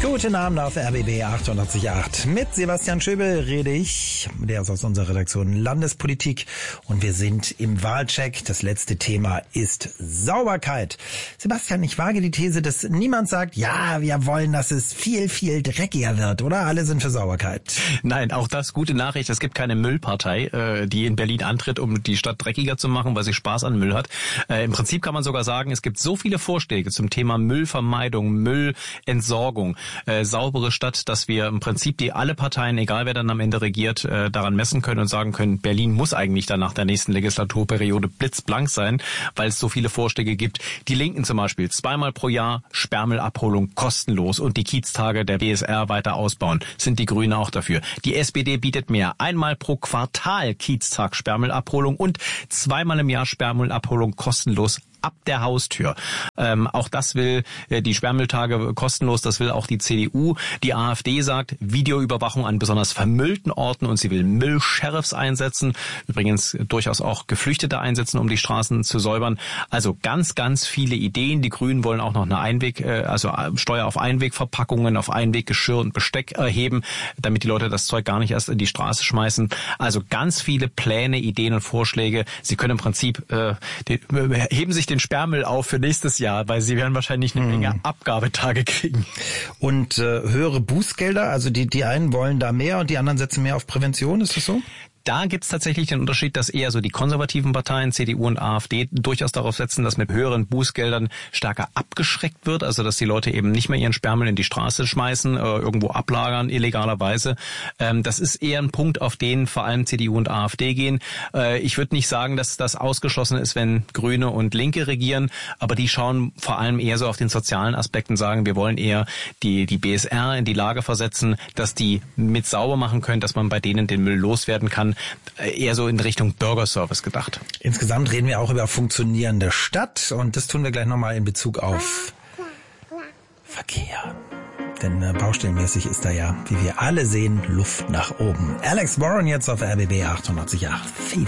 Guten Abend auf RBB 88.8. Mit Sebastian Schöbel rede ich, der ist aus unserer Redaktion Landespolitik, und wir sind im Wahlcheck. Das letzte Thema ist Sauberkeit. Sebastian, ich wage die These, dass niemand sagt, ja, wir wollen, dass es viel, viel dreckiger wird, oder? Alle sind für Sauberkeit. Nein, auch das gute Nachricht, es gibt keine Müllpartei, die in Berlin antritt, um die Stadt dreckiger zu machen, weil sie Spaß an Müll hat. Im Prinzip kann man sogar sagen, es gibt so viele Vorschläge zum Thema Müllvermeidung, Müllentsorgung, saubere Stadt, dass wir im Prinzip alle Parteien, egal wer dann am Ende regiert, daran messen können und sagen können, Berlin muss eigentlich dann nach der nächsten Legislaturperiode blitzblank sein, weil es so viele Vorschläge gibt. Die Linken zum Beispiel, 2-mal pro Jahr Sperrmüllabholung kostenlos und die Kieztage der BSR weiter ausbauen. Sind die Grünen auch dafür. Die SPD bietet mehr. 1-mal pro Quartal Kieztag Sperrmüllabholung und 2-mal im Jahr Sperrmüllabholung kostenlos ab der Haustür. Auch das will die Sperrmülltage kostenlos, das will auch die CDU. Die AfD sagt, Videoüberwachung an besonders vermüllten Orten, und sie will Müllsheriffs einsetzen. Übrigens durchaus auch Geflüchtete einsetzen, um die Straßen zu säubern. Also ganz, ganz viele Ideen. Die Grünen wollen auch noch eine Steuer auf Einwegverpackungen, auf Einweggeschirr und Besteck erheben, damit die Leute das Zeug gar nicht erst in die Straße schmeißen. Also ganz viele Pläne, Ideen und Vorschläge. Sie können im Prinzip heben sich den Sperrmüll auf für nächstes Jahr, weil sie werden wahrscheinlich eine Menge Abgabetage kriegen. Und höhere Bußgelder, also die einen wollen da mehr und die anderen setzen mehr auf Prävention, ist das so? Da gibt's tatsächlich den Unterschied, dass eher so die konservativen Parteien, CDU und AfD, durchaus darauf setzen, dass mit höheren Bußgeldern stärker abgeschreckt wird, also dass die Leute eben nicht mehr ihren Sperrmüll in die Straße schmeißen, irgendwo ablagern, illegalerweise. Das ist eher ein Punkt, auf den vor allem CDU und AfD gehen. Ich würde nicht sagen, dass das ausgeschlossen ist, wenn Grüne und Linke regieren, aber die schauen vor allem eher so auf den sozialen Aspekt und sagen, wir wollen eher die BSR in die Lage versetzen, dass die mit sauber machen können, dass man bei denen den Müll loswerden kann. Eher so in Richtung Bürgerservice gedacht. Insgesamt reden wir auch über funktionierende Stadt, und das tun wir gleich nochmal in Bezug auf Verkehr. Denn baustellenmäßig ist da ja, wie wir alle sehen, Luft nach oben. Alex Warren jetzt auf RBB 88.8.